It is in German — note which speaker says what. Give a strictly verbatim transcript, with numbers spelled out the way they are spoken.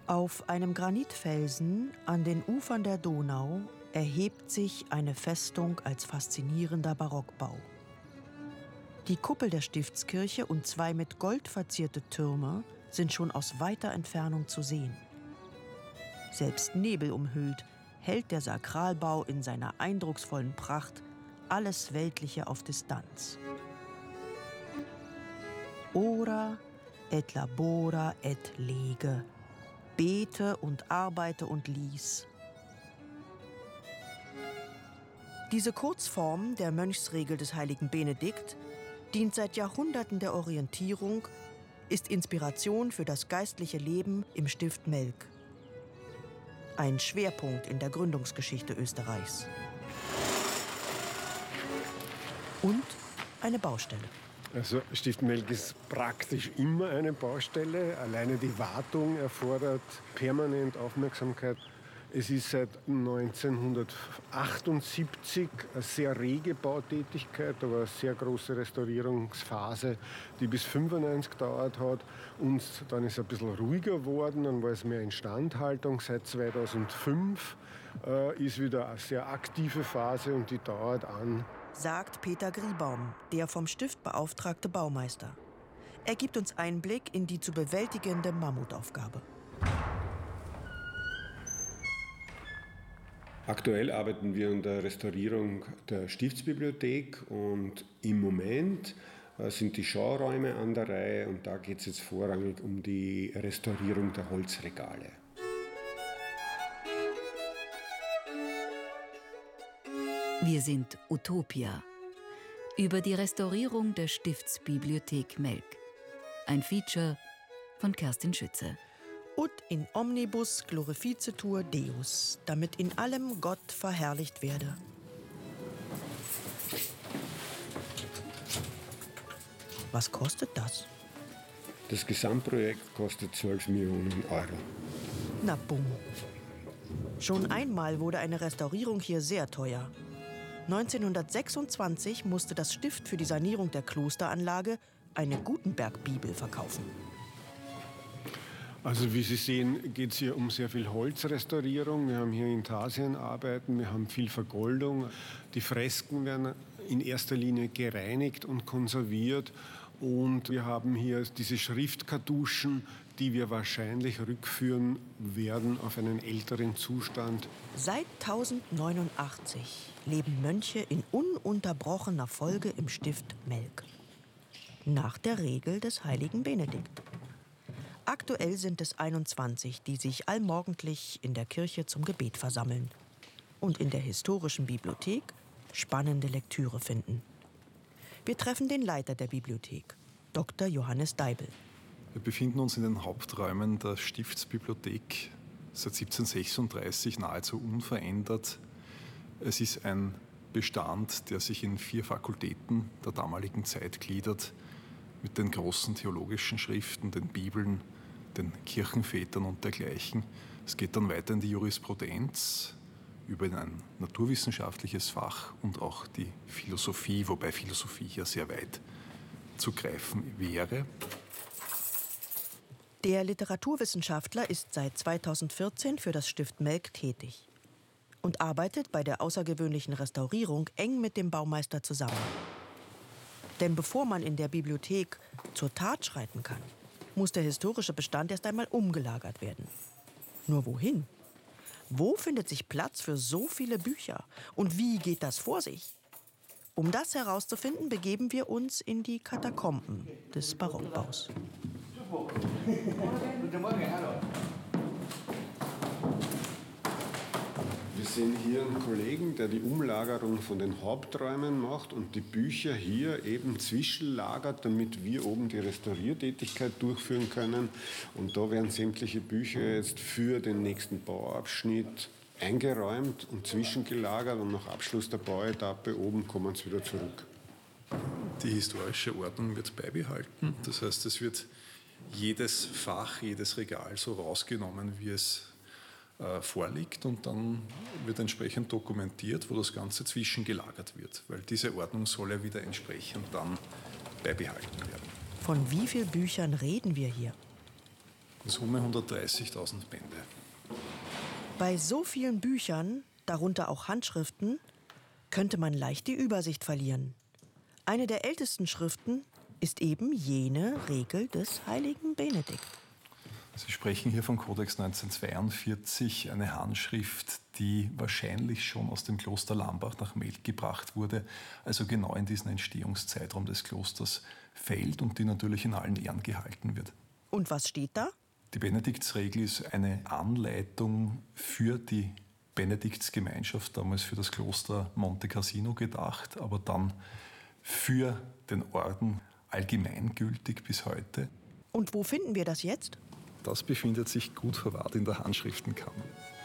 Speaker 1: Auf einem Granitfelsen an den Ufern der Donau erhebt sich eine Festung als faszinierender Barockbau. Die Kuppel der Stiftskirche und zwei mit Gold verzierte Türme sind schon aus weiter Entfernung zu sehen. Selbst nebelumhüllt hält der Sakralbau in seiner eindrucksvollen Pracht alles Weltliche auf Distanz. Ora et labora et lege, bete und arbeite und lies. Diese Kurzform der Mönchsregel des heiligen Benedikt dient seit Jahrhunderten der Orientierung, ist Inspiration für das geistliche Leben im Stift Melk. Ein Schwerpunkt in der Gründungsgeschichte Österreichs. Und eine Baustelle.
Speaker 2: Also Stift Melk ist praktisch immer eine Baustelle. Alleine die Wartung erfordert permanent Aufmerksamkeit. Es ist seit neunzehnhundertachtundsiebzig eine sehr rege Bautätigkeit, aber eine sehr große Restaurierungsphase, die bis fünfundneunzig gedauert hat. Und dann ist es ein bisschen ruhiger geworden, dann war es mehr Instandhaltung. Seit zweitausendfünf äh, ist wieder eine sehr aktive Phase und die dauert an.
Speaker 1: Sagt Peter Griebaum, der vom Stift beauftragte Baumeister. Er gibt uns Einblick in die zu bewältigende Mammutaufgabe.
Speaker 2: Aktuell arbeiten wir an der Restaurierung der Stiftsbibliothek und im Moment sind die Schauräume an der Reihe und da geht es jetzt vorrangig um die Restaurierung der Holzregale.
Speaker 3: Wir sind Utopia. Über die Restaurierung der Stiftsbibliothek Melk. Ein Feature von Kerstin Schütze.
Speaker 1: Ut in omnibus glorificetur Deus, damit in allem Gott verherrlicht werde. Was kostet das?
Speaker 2: Das Gesamtprojekt kostet zwölf Millionen Euro.
Speaker 1: Na bumm. Schon einmal wurde eine Restaurierung hier sehr teuer. neunzehnhundertsechsundzwanzig musste das Stift für die Sanierung der Klosteranlage eine Gutenberg-Bibel verkaufen.
Speaker 2: Also wie Sie sehen, geht es hier um sehr viel Holzrestaurierung. Wir haben hier Intarsienarbeiten, wir haben viel Vergoldung. Die Fresken werden in erster Linie gereinigt und konserviert. Und wir haben hier diese Schriftkartuschen, die wir wahrscheinlich rückführen werden auf einen älteren Zustand.
Speaker 1: Seit tausendneunundachtzig leben Mönche in ununterbrochener Folge im Stift Melk. Nach der Regel des heiligen Benedikt. Aktuell sind es einundzwanzig, die sich allmorgendlich in der Kirche zum Gebet versammeln und in der historischen Bibliothek spannende Lektüre finden. Wir treffen den Leiter der Bibliothek, Doktor Johannes Deibel.
Speaker 4: Wir befinden uns in den Haupträumen der Stiftsbibliothek seit siebzehnhundertsechsunddreißig nahezu unverändert. Es ist ein Bestand, der sich in vier Fakultäten der damaligen Zeit gliedert, mit den großen theologischen Schriften, den Bibeln, den Kirchenvätern und dergleichen. Es geht dann weiter in die Jurisprudenz, über ein naturwissenschaftliches Fach und auch die Philosophie, wobei Philosophie hier sehr weit zu greifen wäre.
Speaker 1: Der Literaturwissenschaftler ist seit zweitausendvierzehn für das Stift Melk tätig und arbeitet bei der außergewöhnlichen Restaurierung eng mit dem Baumeister zusammen. Denn bevor man in der Bibliothek zur Tat schreiten kann, muss der historische Bestand erst einmal umgelagert werden. Nur wohin? Wo findet sich Platz für so viele Bücher? Und wie geht das vor sich? Um das herauszufinden, begeben wir uns in die Katakomben des Barockbaus.
Speaker 2: Wir sehen hier einen Kollegen, der die Umlagerung von den Haupträumen macht und die Bücher hier eben zwischenlagert, damit wir oben die Restauriertätigkeit durchführen können. Und da werden sämtliche Bücher jetzt für den nächsten Bauabschnitt eingeräumt und zwischengelagert und nach Abschluss der Bauetappe oben kommen sie wieder zurück.
Speaker 4: Die historische Ordnung wird beibehalten. Das heißt, es wird jedes Fach, jedes Regal so rausgenommen, wie es äh, vorliegt, und dann wird entsprechend dokumentiert, wo das Ganze zwischengelagert wird, weil diese Ordnung soll ja wieder entsprechend dann beibehalten werden.
Speaker 1: Von wie vielen Büchern reden wir hier?
Speaker 4: In Summe hundertdreißigtausend Bände.
Speaker 1: Bei so vielen Büchern, darunter auch Handschriften, könnte man leicht die Übersicht verlieren. Eine der ältesten Schriften ist eben jene Regel des heiligen Benedikt.
Speaker 4: Sie sprechen hier vom Kodex neunzehnhundertzweiundvierzig, eine Handschrift, die wahrscheinlich schon aus dem Kloster Lambach nach Melk gebracht wurde, also genau in diesen Entstehungszeitraum des Klosters fällt und die natürlich in allen Ehren gehalten wird.
Speaker 1: Und was steht da?
Speaker 4: Die Benediktsregel ist eine Anleitung für die Benediktsgemeinschaft, damals für das Kloster Monte Cassino gedacht, aber dann für den Orden allgemeingültig bis heute.
Speaker 1: Und wo finden wir das jetzt?
Speaker 4: Das befindet sich gut verwahrt in der Handschriftenkammer.